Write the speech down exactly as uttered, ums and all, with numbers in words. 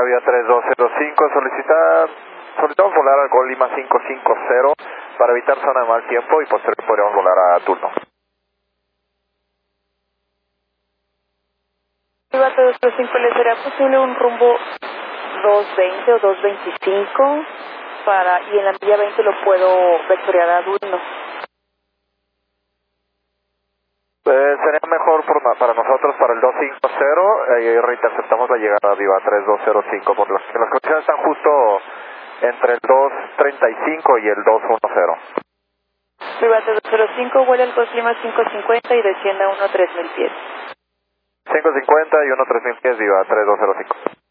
Avia tres dos cero cinco, solicita, solicitamos volar al Gol Lima cinco cinco cero para evitar zona de mal tiempo y posterior podríamos volar a turno. Viva tres dos cero cinco, ¿le será posible un rumbo dos veinte o dos veinticinco para, y en la milla veinte lo puedo vectorear a Dulno? Eh, sería mejor por, para nosotros para el dos cinco cero, eh, reinterceptamos la llegada Viva tres dos cero cinco, porque las, las condiciones están justo entre el dos treinta y cinco y el dos diez. Viva tres dos cero cinco, vuela al Gol Lima cinco cincuenta y descienda a uno tres mil pies. cinco cincuenta y uno tres mil pies, Viva tres dos cero cinco.